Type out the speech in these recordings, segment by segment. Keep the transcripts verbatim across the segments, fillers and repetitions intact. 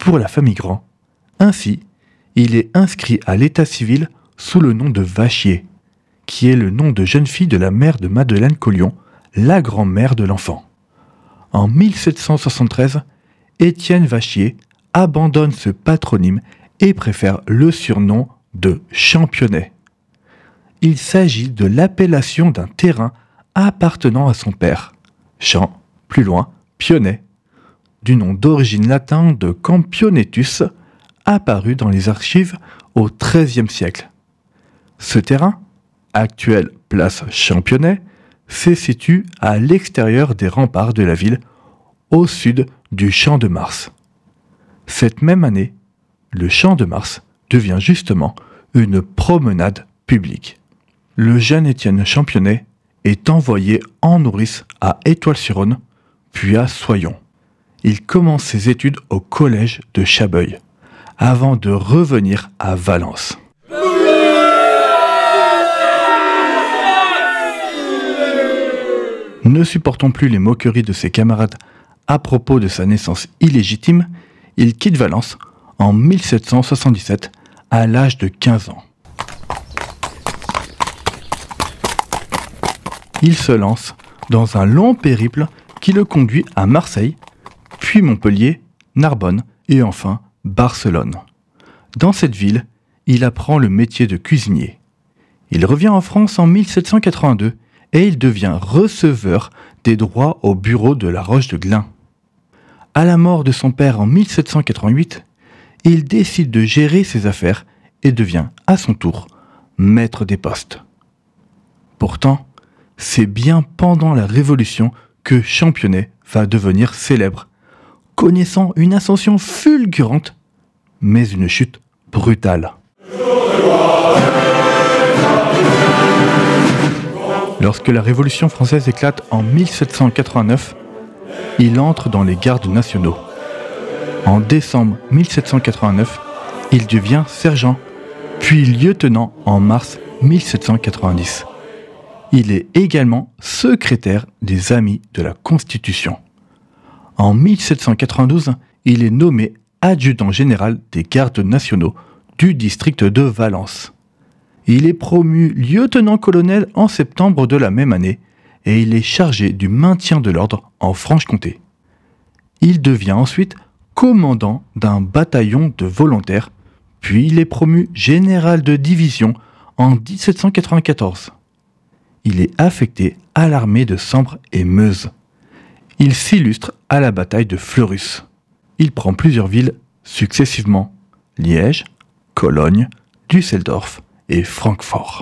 pour la famille Grand. Ainsi, il est inscrit à l'état civil sous le nom de Vachier, qui est le nom de jeune fille de la mère de Madeleine Collion, la grand-mère de l'enfant. En mille sept cent soixante-treize, Étienne Vachier abandonne ce patronyme et préfère le surnom de Championnet. Il s'agit de l'appellation d'un terrain appartenant à son père, Champ, plus loin, Pionnet, du nom d'origine latin de Campionetus, apparu dans les archives au treizième siècle. Ce terrain, actuelle place Championnet, se situe à l'extérieur des remparts de la ville, au sud du Champ de Mars. Cette même année, le Champ de Mars devient justement une promenade publique. Le jeune Étienne Championnet est envoyé en nourrice à Étoile-sur-Rhône, puis à Soyons. Il commence ses études au collège de Chabeuil, avant de revenir à Valence. Ne supportant plus les moqueries de ses camarades à propos de sa naissance illégitime, il quitte Valence en mille sept cent soixante-dix-sept à l'âge de quinze ans. Il se lance dans un long périple qui le conduit à Marseille, puis Montpellier, Narbonne et enfin Barcelone. Dans cette ville, il apprend le métier de cuisinier. Il revient en France en mille sept cent quatre-vingt-deux et il devient receveur des droits au bureau de la Roche de Glun. À la mort de son père en mille sept cent quatre-vingt-huit, il décide de gérer ses affaires et devient à son tour maître des postes. Pourtant, c'est bien pendant la Révolution que Championnet va devenir célèbre, connaissant une ascension fulgurante, mais une chute brutale. Lorsque la Révolution française éclate en mille sept cent quatre-vingt-neuf, il entre dans les gardes nationaux. En décembre mille sept cent quatre-vingt-neuf, il devient sergent, puis lieutenant en mars mille sept cent quatre-vingt-dix. Il est également secrétaire des Amis de la Constitution. En mille sept cent quatre-vingt-douze, il est nommé adjudant général des gardes nationaux du district de Valence. Il est promu lieutenant-colonel en septembre de la même année et il est chargé du maintien de l'ordre en Franche-Comté. Il devient ensuite commandant d'un bataillon de volontaires, puis il est promu général de division en dix-sept cent quatre-vingt-quatorze. Il est affecté à l'armée de Sambre et Meuse. Il s'illustre à la bataille de Fleurus. Il prend plusieurs villes successivement, Liège, Cologne, Düsseldorf et Francfort.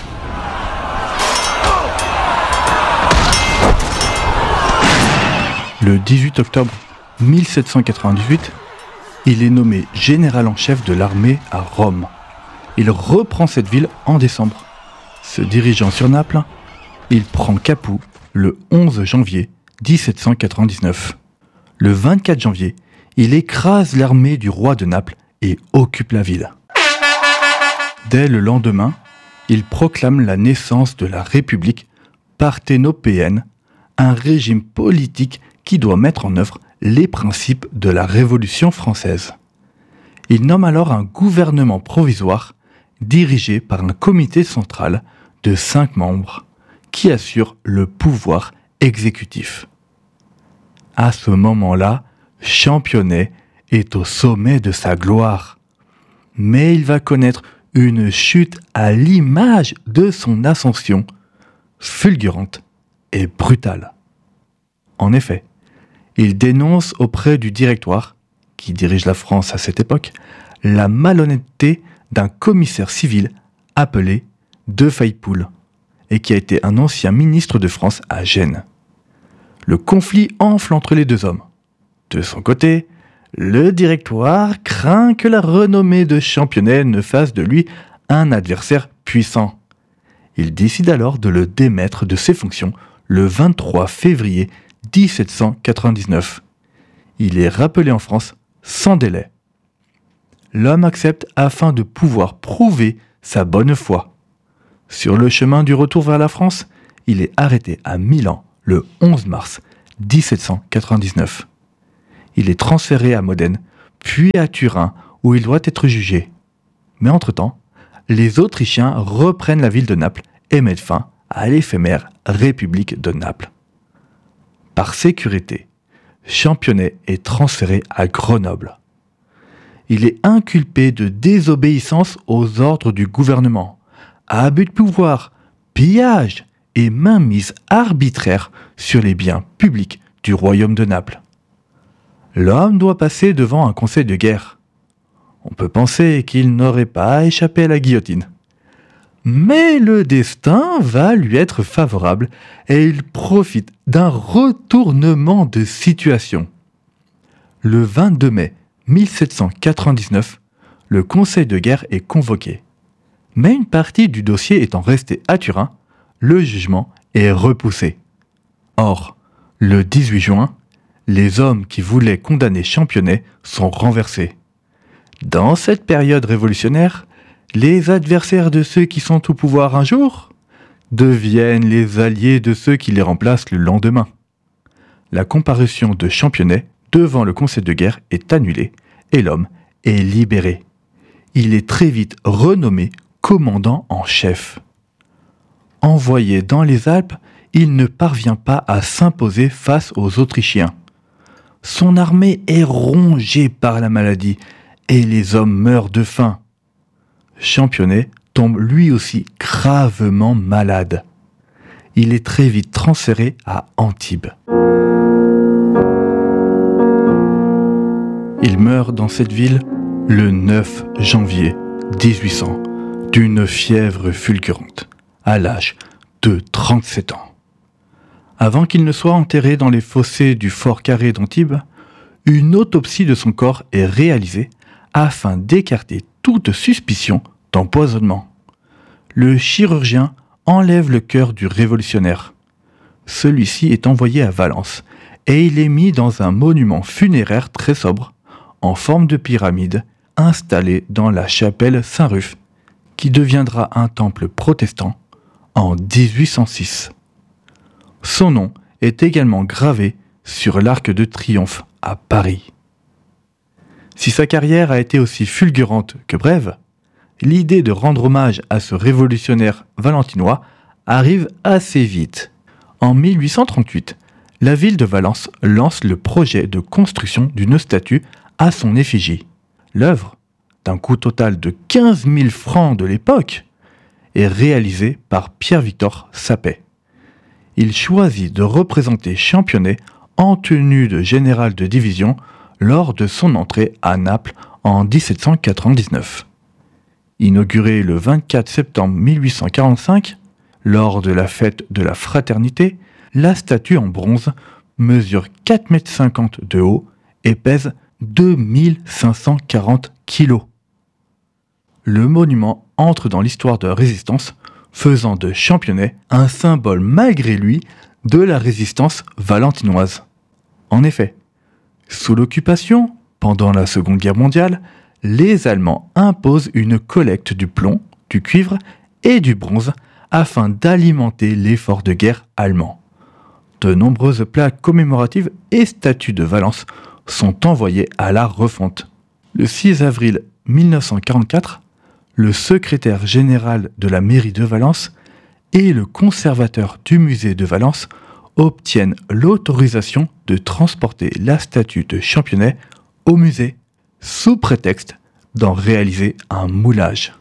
Le dix-huit octobre mille sept cent quatre-vingt-dix-huit, il est nommé général en chef de l'armée à Rome. Il reprend cette ville en décembre. Se dirigeant sur Naples, il prend Capoue le onze janvier dix-sept cent quatre-vingt-dix-neuf. Le vingt-quatre janvier, il écrase l'armée du roi de Naples et occupe la ville. Dès le lendemain, il proclame la naissance de la République parthénopéenne, un régime politique qui doit mettre en œuvre les principes de la Révolution française. Il nomme alors un gouvernement provisoire dirigé par un comité central de cinq membres qui assure le pouvoir exécutif. À ce moment-là, Championnet est au sommet de sa gloire. Mais il va connaître une chute à l'image de son ascension, fulgurante et brutale. En effet, il dénonce auprès du Directoire, qui dirige la France à cette époque, la malhonnêteté d'un commissaire civil appelé De Faypoul, et qui a été un ancien ministre de France à Gênes. Le conflit enfle entre les deux hommes. De son côté, le Directoire craint que la renommée de Championnet ne fasse de lui un adversaire puissant. Il décide alors de le démettre de ses fonctions le vingt-trois février dix-sept cent quatre-vingt-dix-neuf. Il est rappelé en France sans délai. L'homme accepte afin de pouvoir prouver sa bonne foi. Sur le chemin du retour vers la France, il est arrêté à Milan le onze mars dix-sept cent quatre-vingt-dix-neuf. Il est transféré à Modène, puis à Turin, où il doit être jugé. Mais entre-temps, les Autrichiens reprennent la ville de Naples et mettent fin à l'éphémère République de Naples. Par sécurité, Championnet est transféré à Grenoble. Il est inculpé de désobéissance aux ordres du gouvernement, abus de pouvoir, pillage et mainmise arbitraire sur les biens publics du royaume de Naples. L'homme doit passer devant un conseil de guerre. On peut penser qu'il n'aurait pas échappé à la guillotine. Mais le destin va lui être favorable et il profite d'un retournement de situation. Le vingt-deux mai mille sept cent quatre-vingt-dix-neuf, le conseil de guerre est convoqué. Mais une partie du dossier étant restée à Turin, le jugement est repoussé. Or, le dix-huit juin, les hommes qui voulaient condamner Championnet sont renversés. Dans cette période révolutionnaire, les adversaires de ceux qui sont au pouvoir un jour deviennent les alliés de ceux qui les remplacent le lendemain. La comparution de Championnet devant le conseil de guerre est annulée et l'homme est libéré. Il est très vite renommé commandant en chef. Envoyé dans les Alpes, il ne parvient pas à s'imposer face aux Autrichiens. Son armée est rongée par la maladie et les hommes meurent de faim. Championnet tombe lui aussi gravement malade. Il est très vite transféré à Antibes. Il meurt dans cette ville le neuf janvier dix-huit cents d'une fièvre fulgurante, à l'âge de trente-sept ans. Avant qu'il ne soit enterré dans les fossés du fort carré d'Antibes, une autopsie de son corps est réalisée afin d'écarter toute suspicion d'empoisonnement. Le chirurgien enlève le cœur du révolutionnaire. Celui-ci est envoyé à Valence et il est mis dans un monument funéraire très sobre, en forme de pyramide, installé dans la chapelle Saint-Ruf, qui deviendra un temple protestant en dix-huit cent six. Son nom est également gravé sur l'Arc de Triomphe à Paris. Si sa carrière a été aussi fulgurante que brève, l'idée de rendre hommage à ce révolutionnaire valentinois arrive assez vite. En mille huit cent trente-huit, la ville de Valence lance le projet de construction d'une statue à son effigie. L'œuvre, d'un coût total de quinze mille francs de l'époque, est réalisée par Pierre-Victor Sapet. Il choisit de représenter Championnet en tenue de général de division lors de son entrée à Naples en dix-sept cent quatre-vingt-dix-neuf. Inaugurée le vingt-quatre septembre mille huit cent quarante-cinq, lors de la fête de la Fraternité, la statue en bronze mesure quatre mètres cinquante de haut et pèse deux mille cinq cent quarante kilos. Le monument entre dans l'histoire de la résistance, faisant de Championnet un symbole malgré lui de la résistance valentinoise. En effet, sous l'occupation, pendant la Seconde Guerre mondiale, les Allemands imposent une collecte du plomb, du cuivre et du bronze afin d'alimenter l'effort de guerre allemand. De nombreuses plaques commémoratives et statues de Valence sont envoyées à la refonte. Le six avril mille neuf cent quarante-quatre, le secrétaire général de la mairie de Valence et le conservateur du musée de Valence obtiennent l'autorisation de transporter la statue de Championnet au musée, sous prétexte d'en réaliser un moulage.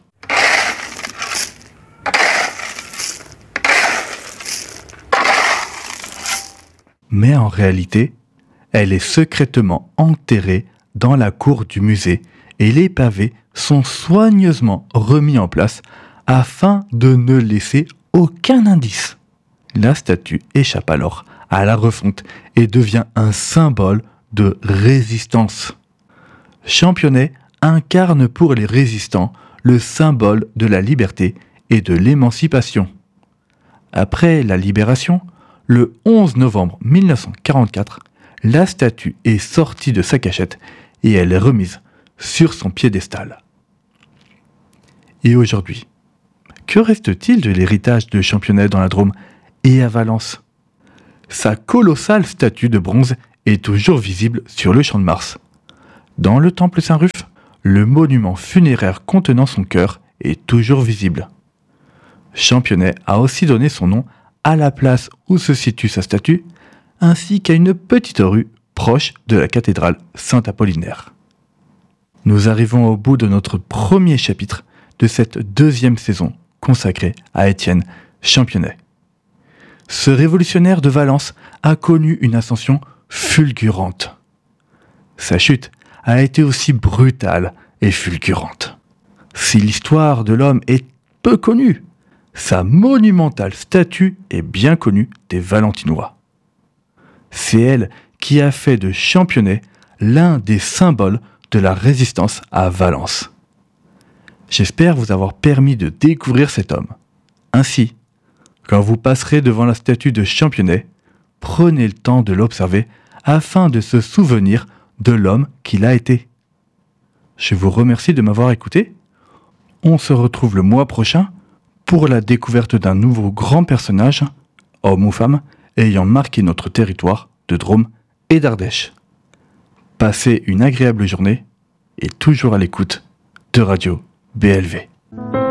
Mais en réalité, elle est secrètement enterrée dans la cour du musée et les pavés sont soigneusement remis en place afin de ne laisser aucun indice. La statue échappe alors à la refonte et devient un symbole de résistance. Championnet incarne pour les résistants le symbole de la liberté et de l'émancipation. Après la libération, le onze novembre mille neuf cent quarante-quatre, la statue est sortie de sa cachette et elle est remise sur son piédestal. Et aujourd'hui, que reste-t-il de l'héritage de Championnet dans la Drôme et à Valence ? Sa colossale statue de bronze est toujours visible sur le Champ de Mars. Dans le temple Saint-Ruf, le monument funéraire contenant son cœur est toujours visible. Championnet a aussi donné son nom à la place où se situe sa statue, ainsi qu'à une petite rue proche de la cathédrale Saint-Apollinaire. Nous arrivons au bout de notre premier chapitre de cette deuxième saison consacrée à Étienne Championnet. Ce révolutionnaire de Valence a connu une ascension fulgurante. Sa chute a été aussi brutale et fulgurante. Si l'histoire de l'homme est peu connue, sa monumentale statue est bien connue des Valentinois. C'est elle qui a fait de Championnet l'un des symboles de la résistance à Valence. J'espère vous avoir permis de découvrir cet homme. Ainsi, quand vous passerez devant la statue de Championnet, prenez le temps de l'observer afin de se souvenir de l'homme qu'il a été. Je vous remercie de m'avoir écouté. On se retrouve le mois prochain pour la découverte d'un nouveau grand personnage, homme ou femme, ayant marqué notre territoire de Drôme et d'Ardèche. Passez une agréable journée et toujours à l'écoute de Radio B L V.